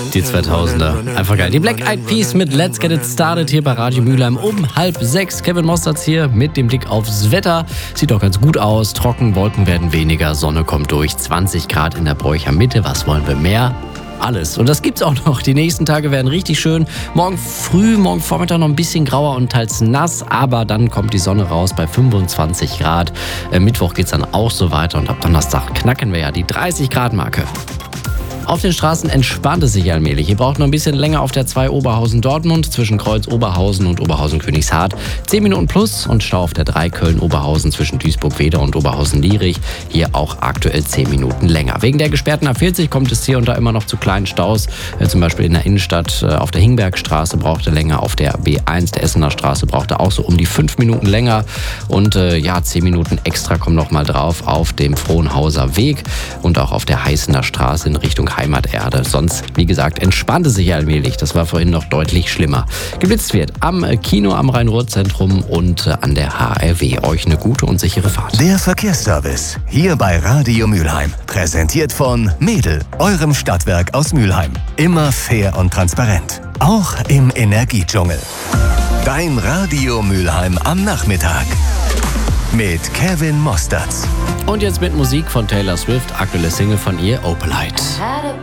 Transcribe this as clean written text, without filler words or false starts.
Die 2000er. Einfach geil. Die Black Eyed Peas mit Let's Get It Started hier bei Radio Mülheim um 5:30. Kevin Mosterz hier mit dem Blick aufs Wetter. Sieht doch ganz gut aus. Trocken, Wolken werden weniger, Sonne kommt durch. 20 Grad in der Bräucher Mitte. Was wollen wir mehr? Alles. Und das gibt's auch noch. Die nächsten Tage werden richtig schön. Morgen Vormittag noch ein bisschen grauer und teils nass, aber dann kommt die Sonne raus bei 25 Grad. Mittwoch geht's dann auch so weiter und ab Donnerstag knacken wir ja die 30 Grad Marke. Auf den Straßen entspannt es sich allmählich. Ihr braucht noch ein bisschen länger auf der 2 Oberhausen-Dortmund zwischen Kreuz Oberhausen und Oberhausen-Königshardt. 10 Minuten plus und Stau auf der 3 Köln-Oberhausen zwischen Duisburg-Wedau und Oberhausen-Lierich. Hier auch aktuell 10 Minuten länger. Wegen der gesperrten A40 kommt es hier und da immer noch zu kleinen Staus. Zum Beispiel in der Innenstadt auf der Hingbergstraße braucht er länger. Auf der B1 der Essener Straße braucht er auch so um die 5 Minuten länger. Und 10 Minuten extra kommen noch mal drauf auf dem Frohnhauser Weg und auch auf der Heißener Straße in Richtung Heimaterde. Sonst, wie gesagt, entspannte sich allmählich. Das war vorhin noch deutlich schlimmer. Geblitzt wird am Kino am Rhein-Ruhr-Zentrum und an der HRW. Euch eine gute und sichere Fahrt. Der Verkehrsservice hier bei Radio Mülheim. Präsentiert von Mädel, eurem Stadtwerk aus Mülheim. Immer fair und transparent. Auch im Energiedschungel. Dein Radio Mülheim am Nachmittag. Mit Kevin Mosterz. Und jetzt mit Musik von Taylor Swift, aktuelle Single von ihr, Opalite.